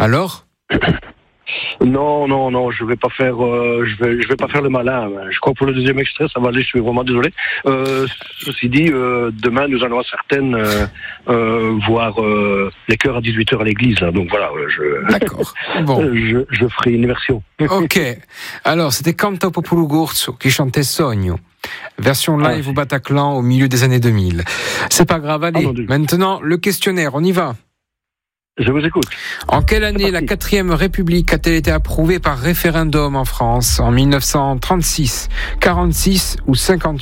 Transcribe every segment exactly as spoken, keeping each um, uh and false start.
Alors ? Non, non, non, je vais pas faire, euh, je vais, je vais pas faire le malin. Je crois que pour le deuxième extrait, ça va aller. Je suis vraiment désolé. Euh, ceci dit, euh, demain, nous allons à certaines euh, euh, voir euh, les chœurs à dix-huit heures à l'église. Là, donc voilà, je. D'accord. Bon. je, je ferai une version. Ok. Alors, c'était Canto Popolo Gorzo qui chantait Sogno. Version live ah, au Bataclan au milieu des années deux mille. C'est pas grave, allez. Ah, Maintenant, le questionnaire, on y va. Je vous écoute. En quelle année la quatrième République a-t-elle été approuvée par référendum en France ? En mille neuf cent trente-six, quarante-six ou cinquante-huit ?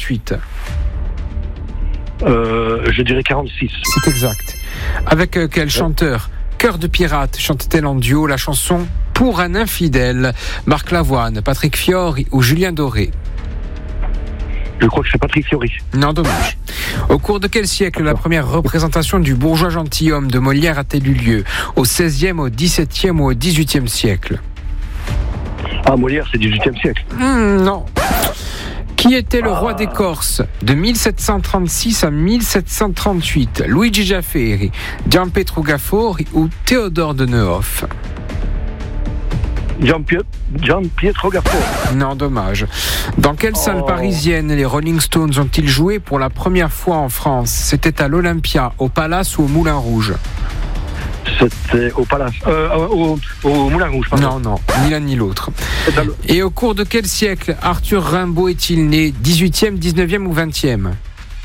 euh, Je dirais quarante-six. C'est exact. Avec euh, quel chanteur ? Cœur de pirate chante-t-elle en duo la chanson Pour un infidèle ? Marc Lavoine, Patrick Fiori ou Julien Doré ? Je crois que c'est Patrick Fiori. Non, dommage. Au cours de quel siècle la première représentation du bourgeois gentilhomme de Molière a-t-elle eu lieu ? Au seizième, au dix-septième ou au dix-huitième siècle ? Ah, Molière, c'est dix-huitième siècle. Mmh, non. Qui était le roi des Corses de mille sept cent trente-six à mille sept cent trente-huit ? Luigi Giafferi, Gian Pietro Gaffori ou Théodore de Nehoff ? Gian Pietro Gaffori. Non, dommage. Dans quelle salle Oh. parisienne les Rolling Stones ont-ils joué pour la première fois en France ? C'était à l'Olympia, au Palace ou au Moulin Rouge ? C'était au Palace, euh, au, au Moulin Rouge, pardon. Non, non, ni l'un ni l'autre. Et au cours de quel siècle Arthur Rimbaud est-il né ? dix-huitième, dix-neuvième ou vingtième ?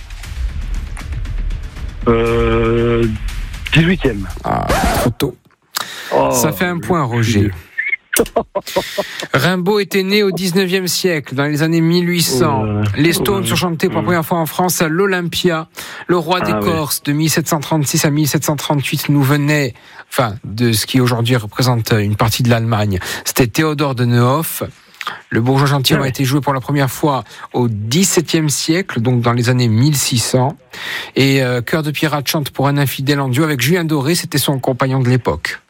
Euh, dix-huitième. Ah, trop tôt. Oh, Ça fait un point, Roger. Rimbaud était né au dix-neuvième siècle, dans les années mille huit cents. Euh, les Stones euh, ont chanté pour la euh. première fois en France à l'Olympia. Le roi des Ah, Corses, de mille sept cent trente-six à mille sept cent trente-huit, nous venait, enfin, de ce qui aujourd'hui représente une partie de l'Allemagne. C'était Théodore de Nehoff. Le bourgeois gentilhomme Ouais. a été joué pour la première fois au dix-septième siècle, donc dans les années mille six cents. Et euh, Cœur de pirate chante pour un infidèle en duo avec Julien Doré, c'était son compagnon de l'époque.